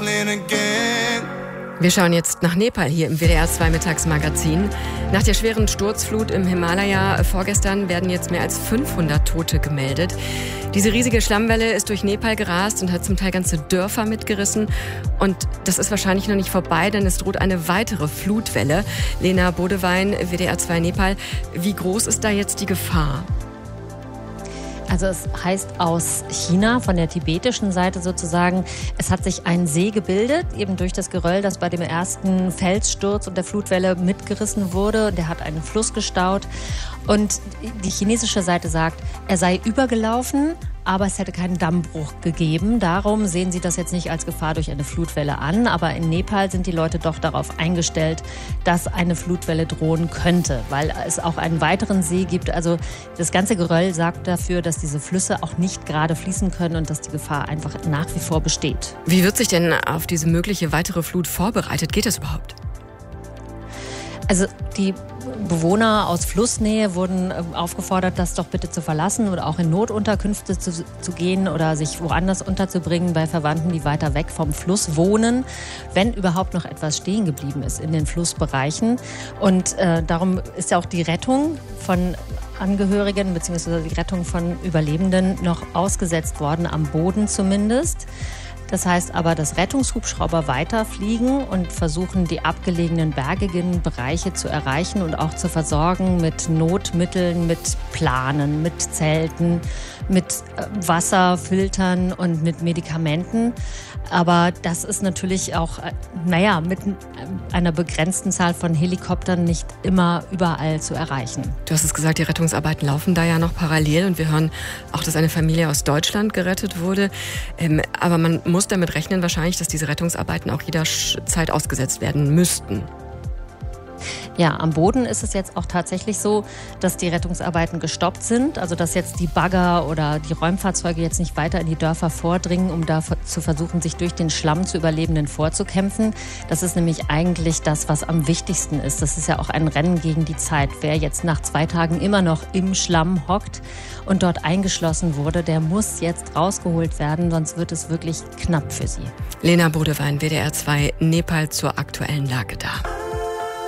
trifling again. Wir schauen jetzt nach Nepal hier im WDR 2 Mittagsmagazin. Nach der schweren Sturzflut im Himalaya vorgestern werden jetzt mehr als 500 Tote gemeldet. Diese riesige Schlammwelle ist durch Nepal gerast und hat zum Teil ganze Dörfer mitgerissen. Und das ist wahrscheinlich noch nicht vorbei, denn es droht eine weitere Flutwelle. Lena Bodewein, WDR 2 Nepal. Wie groß ist da jetzt die Gefahr? Also es heißt aus China, von der tibetischen Seite sozusagen, es hat sich ein See gebildet, eben durch das Geröll, das bei dem ersten Felssturz und der Flutwelle mitgerissen wurde. Der hat einen Fluss gestaut. Und die chinesische Seite sagt, er sei übergelaufen, aber es hätte keinen Dammbruch gegeben. Darum sehen sie das jetzt nicht als Gefahr durch eine Flutwelle an. Aber in Nepal sind die Leute doch darauf eingestellt, dass eine Flutwelle drohen könnte, weil es auch einen weiteren See gibt. Also das ganze Geröll sorgt dafür, dass diese Flüsse auch nicht gerade fließen können und dass die Gefahr einfach nach wie vor besteht. Wie wird sich denn auf diese mögliche weitere Flut vorbereitet? Geht das überhaupt? Also die Bewohner aus Flussnähe wurden aufgefordert, das doch bitte zu verlassen oder auch in Notunterkünfte zu gehen oder sich woanders unterzubringen bei Verwandten, die weiter weg vom Fluss wohnen, wenn überhaupt noch etwas stehen geblieben ist in den Flussbereichen. Und darum ist ja auch die Rettung von Angehörigen bzw. die Rettung von Überlebenden noch ausgesetzt worden, am Boden zumindest. Das heißt aber, dass Rettungshubschrauber weiterfliegen und versuchen, die abgelegenen bergigen Bereiche zu erreichen und auch zu versorgen mit Notmitteln, mit Planen, mit Zelten, mit Wasserfiltern und mit Medikamenten. Aber das ist natürlich auch, mit einer begrenzten Zahl von Helikoptern nicht immer überall zu erreichen. Du hast es gesagt, die Rettungsarbeiten laufen da ja noch parallel und wir hören auch, dass eine Familie aus Deutschland gerettet wurde. Aber man muss damit rechnen wahrscheinlich, dass diese Rettungsarbeiten auch jederzeit ausgesetzt werden müssten. Ja, am Boden ist es jetzt auch tatsächlich so, dass die Rettungsarbeiten gestoppt sind. Also dass jetzt die Bagger oder die Räumfahrzeuge jetzt nicht weiter in die Dörfer vordringen, um da zu versuchen, sich durch den Schlamm zu Überlebenden vorzukämpfen. Das ist nämlich eigentlich das, was am wichtigsten ist. Das ist ja auch ein Rennen gegen die Zeit. Wer jetzt nach 2 Tagen immer noch im Schlamm hockt und dort eingeschlossen wurde, der muss jetzt rausgeholt werden, sonst wird es wirklich knapp für sie. Lena Bodewein, WDR 2 Nepal zur aktuellen Lage da.